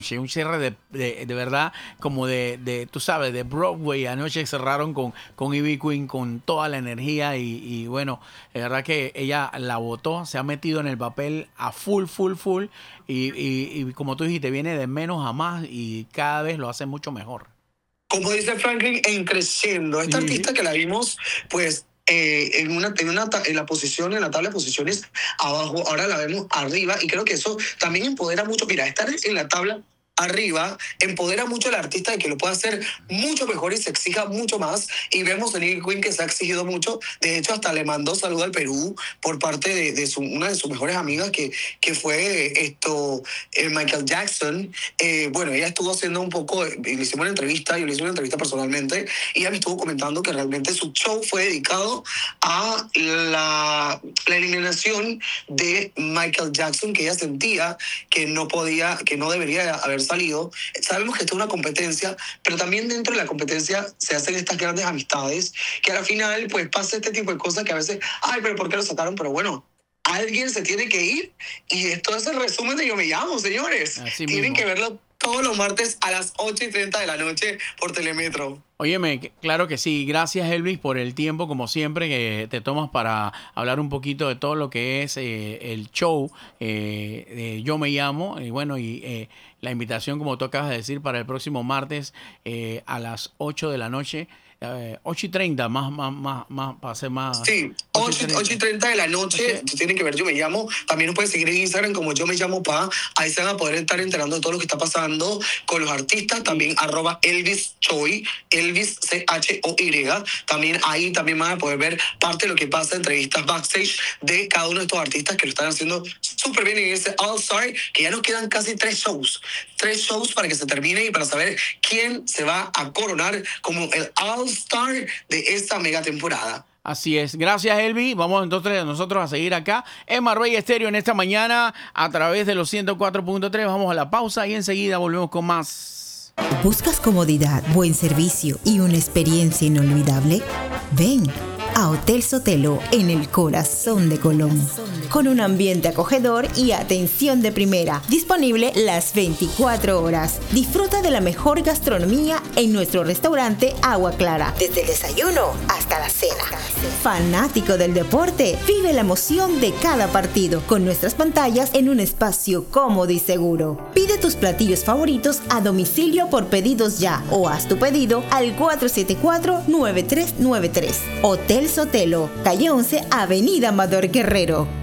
Un cierre de verdad, como tú sabes, de Broadway. Anoche cerraron con Ivy Queen con toda la energía y bueno, de verdad que ella la botó, se ha metido en el papel a full y como tú dijiste, viene de menos a más y cada vez lo hace mucho mejor. Como dice Franklin, en creciendo. Esta artista que la vimos, pues, en la posición, en la tabla de posiciones abajo, ahora la vemos arriba y creo que eso también empodera mucho. Mira, estar en la tabla arriba empodera mucho al artista de que lo pueda hacer mucho mejor y se exija mucho más. Y vemos en Ivy Queen que se ha exigido mucho. De hecho, hasta le mandó saludo al Perú por parte de una de sus mejores amigas que fue Michael Jackson. Bueno, ella estuvo haciendo un poco, le hicimos una entrevista, yo le hice una entrevista personalmente, y ella me estuvo comentando que realmente su show fue dedicado a la eliminación de Michael Jackson, que ella sentía que no podía, que no debería haber salido. Sabemos que esto es una competencia, pero también dentro de la competencia se hacen estas grandes amistades, que al final pues pasa este tipo de cosas que a veces, ay, pero ¿por qué lo sacaron? Pero bueno, alguien se tiene que ir y esto es el resumen de Yo Me Llamo, señores. Así Tienen mismo. que verlo todos los martes a las 8:30 de la noche por Telemetro. Óyeme, claro que sí. Gracias, Elvis, por el tiempo, como siempre, que te tomas para hablar un poquito de todo lo que es el show de Yo Me Llamo. Y bueno, la invitación, como tú acabas de decir, para el próximo martes a las 8 de la noche. 8:30, más, para ser más. Sí, 8:30 de la noche, tienen que ver Yo Me Llamo. También nos pueden seguir en Instagram como Yo Me Llamo Pa. Ahí se van a poder estar enterando de todo lo que está pasando con los artistas. También @Elvis Choi, Elvis CHOY. También ahí también van a poder ver parte de lo que pasa, entrevistas backstage de cada uno de estos artistas que lo están haciendo súper bien en ese All Star, que ya nos quedan casi 3 shows. 3 shows para que se termine y para saber quién se va a coronar como el All Star de esta mega temporada. Así es. Gracias, Elvi. Vamos entonces nosotros a seguir acá en Marbella Estéreo en esta mañana a través de los 104.3. Vamos a la pausa y enseguida volvemos con más. ¿Buscas comodidad, buen servicio y una experiencia inolvidable? Ven a Hotel Sotelo en el corazón de Colón, con un ambiente acogedor y atención de primera, disponible las 24 horas. Disfruta de la mejor gastronomía en nuestro restaurante Agua Clara, desde el desayuno hasta la cena. Fanático del deporte, vive la emoción de cada partido con nuestras pantallas en un espacio cómodo y seguro. Pide tus platillos favoritos a domicilio por pedidos ya o haz tu pedido al 474-9393. Hotel Sotelo, calle 11, Avenida Amador Guerrero.